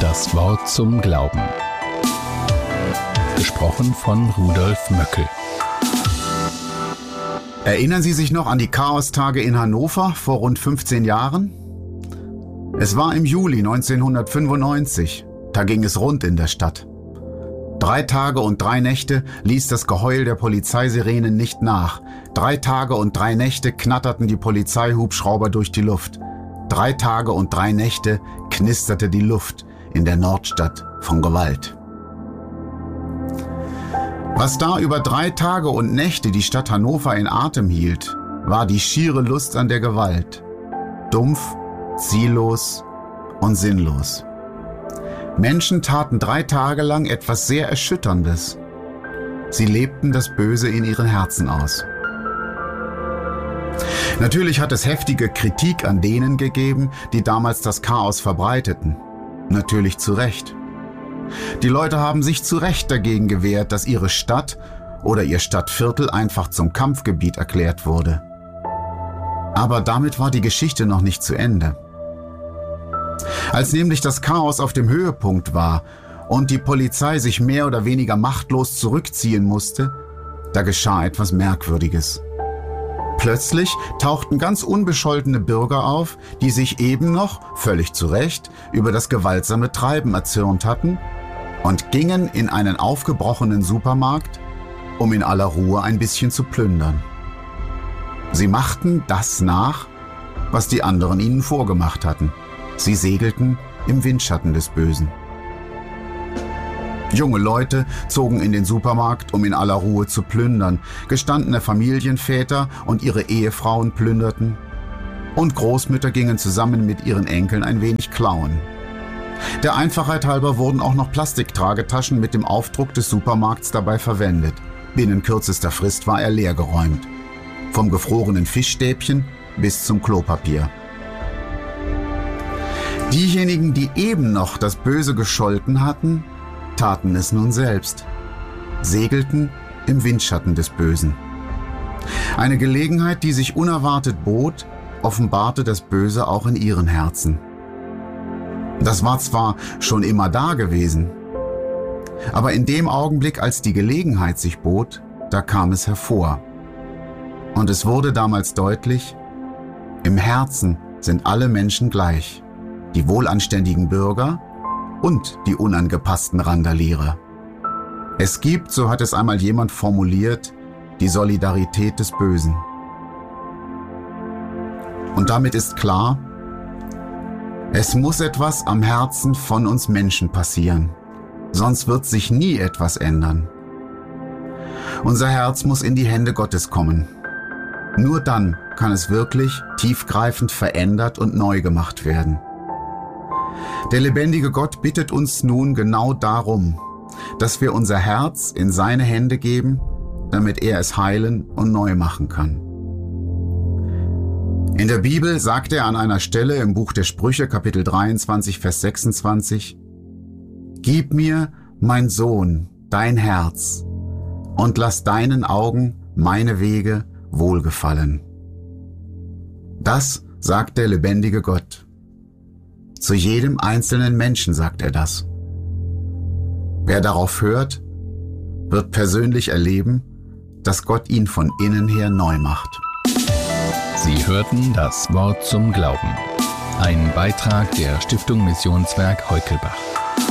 Das Wort zum Glauben. Gesprochen von Rudolf Möckel. Erinnern Sie sich noch an die Chaostage in Hannover vor rund 15 Jahren? Es war im Juli 1995. Da ging es rund in der Stadt. 3 Tage und 3 Nächte ließ das Geheul der Polizeisirenen nicht nach. 3 Tage und 3 Nächte knatterten die Polizeihubschrauber durch die Luft. 3 Tage und 3 Nächte knisterte die Luft in der Nordstadt von Gewalt. Was da über 3 Tage und Nächte die Stadt Hannover in Atem hielt, war die schiere Lust an der Gewalt. Dumpf, ziellos und sinnlos. Menschen taten 3 Tage lang etwas sehr Erschütterndes. Sie lebten das Böse in ihren Herzen aus. Natürlich hat es heftige Kritik an denen gegeben, die damals das Chaos verbreiteten. Natürlich zu Recht. Die Leute haben sich zu Recht dagegen gewehrt, dass ihre Stadt oder ihr Stadtviertel einfach zum Kampfgebiet erklärt wurde. Aber damit war die Geschichte noch nicht zu Ende. Als nämlich das Chaos auf dem Höhepunkt war und die Polizei sich mehr oder weniger machtlos zurückziehen musste, da geschah etwas Merkwürdiges. Plötzlich tauchten ganz unbescholtene Bürger auf, die sich eben noch, völlig zu Recht, über das gewaltsame Treiben erzürnt hatten und gingen in einen aufgebrochenen Supermarkt, um in aller Ruhe ein bisschen zu plündern. Sie machten das nach, was die anderen ihnen vorgemacht hatten. Sie segelten im Windschatten des Bösen. Junge Leute zogen in den Supermarkt, um in aller Ruhe zu plündern. Gestandene Familienväter und ihre Ehefrauen plünderten. Und Großmütter gingen zusammen mit ihren Enkeln ein wenig klauen. Der Einfachheit halber wurden auch noch Plastiktragetaschen mit dem Aufdruck des Supermarkts dabei verwendet. Binnen kürzester Frist war er leergeräumt. Vom gefrorenen Fischstäbchen bis zum Klopapier. Diejenigen, die eben noch das Böse gescholten hatten, taten es nun selbst, segelten im Windschatten des Bösen. Eine Gelegenheit, die sich unerwartet bot, offenbarte das Böse auch in ihren Herzen. Das war zwar schon immer da gewesen, aber in dem Augenblick, als die Gelegenheit sich bot, da kam es hervor. Und es wurde damals deutlich, im Herzen sind alle Menschen gleich, die wohlanständigen Bürger und die unangepassten Randalierer. Es gibt, so hat es einmal jemand formuliert, die Solidarität des Bösen. Und damit ist klar, es muss etwas am Herzen von uns Menschen passieren, sonst wird sich nie etwas ändern. Unser Herz muss in die Hände Gottes kommen. Nur dann kann es wirklich tiefgreifend verändert und neu gemacht werden. Der lebendige Gott bittet uns nun genau darum, dass wir unser Herz in seine Hände geben, damit er es heilen und neu machen kann. In der Bibel sagt er an einer Stelle im Buch der Sprüche, Kapitel 23, Vers 26, »Gib mir, mein Sohn, dein Herz und lass deinen Augen meine Wege wohlgefallen.« Das sagt der lebendige Gott. Zu jedem einzelnen Menschen sagt er das. Wer darauf hört, wird persönlich erleben, dass Gott ihn von innen her neu macht. Sie hörten das Wort zum Glauben. Ein Beitrag der Stiftung Missionswerk Heukelbach.